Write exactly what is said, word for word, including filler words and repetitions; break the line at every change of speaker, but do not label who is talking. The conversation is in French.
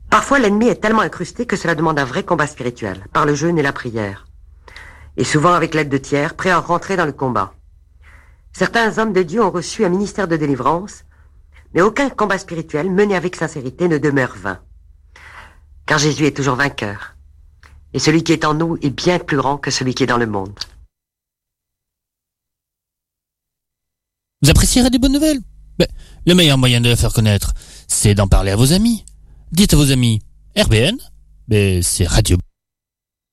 Parfois, l'ennemi est tellement incrusté que cela demande un vrai combat spirituel, par le jeûne et la prière. Et souvent avec l'aide de tiers, prêts à rentrer dans le combat. Certains hommes de Dieu ont reçu un ministère de délivrance, mais aucun combat spirituel mené avec sincérité ne demeure vain. Car Jésus est toujours vainqueur. Et celui qui est en nous est bien plus grand que celui qui est dans le monde.
Vous apprécierez des bonnes nouvelles? Ben, le meilleur moyen de la faire connaître, c'est d'en parler à vos amis. Dites à vos amis, R B N, ben, c'est Radio